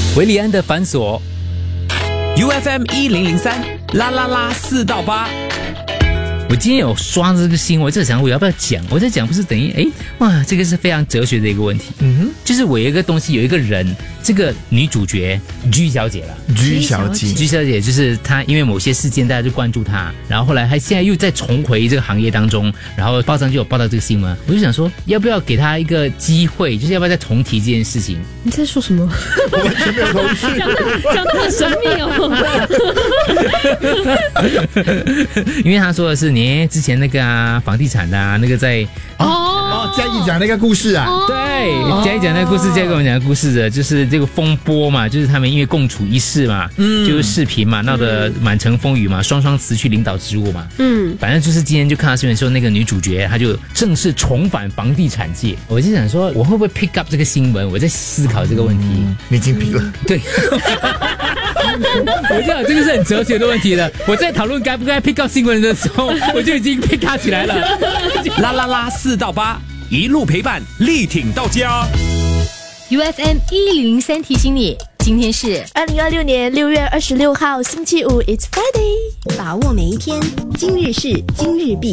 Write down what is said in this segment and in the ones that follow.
维利安的反锁 ，UFM 1003啦啦啦4到8。 我今天有刷这个新闻，我在想我要不要讲？我在讲不是等于哇，这个是非常哲学的一个问题。就是我有一个东西，有一个人，这个女主角G小姐了。 G 小姐就是她，因为某些事件大家就关注她，然后后来她现在又再重回这个行业当中，然后报上就有报道这个新闻。我就想说，要不要给她一个机会，就是要不要再重提这件事情？ 你在说什么？ 我完全没有头绪， 讲得很神秘哦。因为她说的是你之前那个房地产的那个在嘉义讲那个故事啊， 对，嘉义讲那个故事，嘉义跟我们讲的故事的，就是这个风波嘛，就是他们因为共处一室嘛，就是视频嘛，闹得满城风雨嘛，双双辞去领导职务嘛，反正就是今天就看到新闻说那个女主角她就正式重返房地产界，我就想说我会不会 pick up 这个新闻，我在思考这个问题。 你已经 pick 了， 对。我知道这个是很哲学的问题了。我在讨论该不该 pick up 新闻的时候，我就已经 pick up 起来了。 啦啦啦4到8，一路陪伴，力挺到家。 UFM 1003提醒你，今天是 2026年6月26号星期五 ，It's Friday， 把握每一天，今日事今日毕。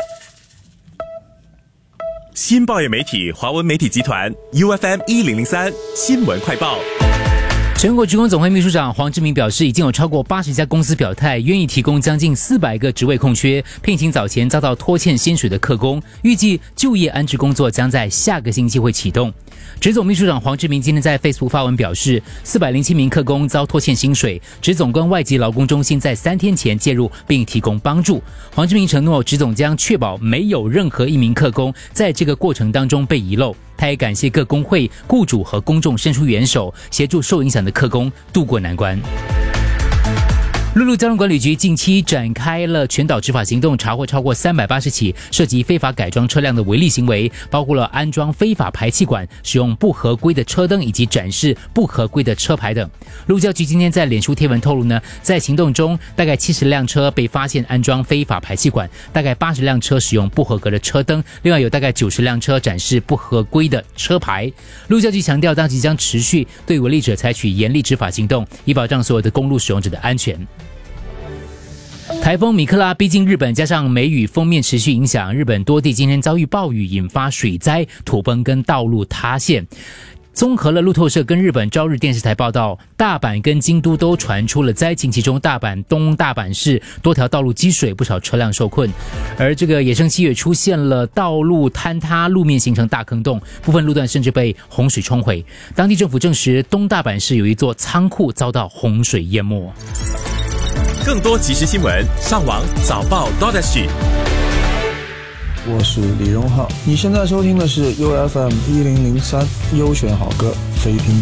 新报业媒体华文媒体集团 UFM 1003新闻快报。 全国职工总会秘书长黄志明表示，已经有超过80家公司表态，愿意提供将近400个职位空缺，聘请早前遭到拖欠薪水的客工，预计就业安置工作将在下个星期会启动。职总秘书长黄志明今天在 Facebook 发文表示，407名客工遭拖欠薪水，职总跟外籍劳工中心在3天前介入并提供帮助。黄志明承诺，职总将确保没有任何一名客工在这个过程当中被遗漏。他也感谢各工会、雇主和公众伸出援手，协助受影响的客工渡过难关。陆路交通管理局近期展开了全岛执法行动，查获超过380起涉及非法改装车辆的违例行为，包括了安装非法排气管、使用不合规的车灯以及展示不合规的车牌等。路交局今天在脸书贴文透露呢，在行动中大概70辆车被发现安装非法排气管，大概80辆车使用不合格的车灯，另外有大概90辆车展示不合规的车牌。路交局强调，当局将持续对违例者采取严厉执法行动，以保障所有的公路使用者的安全。台风米克拉逼近日本，加上梅雨锋面持续影响，日本多地今天遭遇暴雨，引发水灾、土崩跟道路塌陷。综合了路透社跟日本朝日电视台报道，大阪跟京都都传出了灾情，其中大阪东大阪市多条道路积水，不少车辆受困，而这个野生七月出现了道路坍塌，路面形成大坑洞，部分路段甚至被洪水冲毁。当地政府证实，东大阪市有一座仓库遭到洪水淹没。 更多即时新闻，上网早报 .SG。 我是李荣浩，你现在收听的是 UFM 1003优选好歌非听。